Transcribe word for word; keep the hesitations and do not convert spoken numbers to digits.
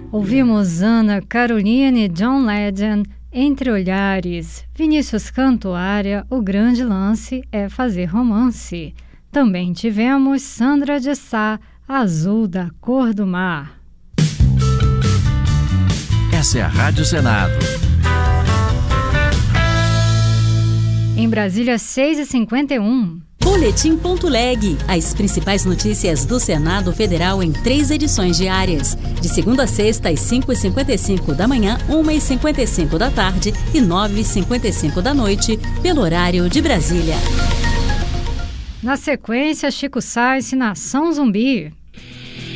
Ouvimos Ana Carolina e John Legend, Entre Olhares. Vinícius Cantuária, O Grande Lance é Fazer Romance. Também tivemos Sandra de Sá, Azul da Cor do Mar. Essa é a Rádio Senado. Em Brasília, seis e cinquenta e um. Boletim.leg. As principais notícias do Senado Federal em três edições diárias. De segunda a sexta, às cinco e cinquenta e cinco da manhã, uma e cinquenta e cinco da tarde e nove e cinquenta e cinco da noite, pelo horário de Brasília. Na sequência, Chico Science, Nação Zumbi.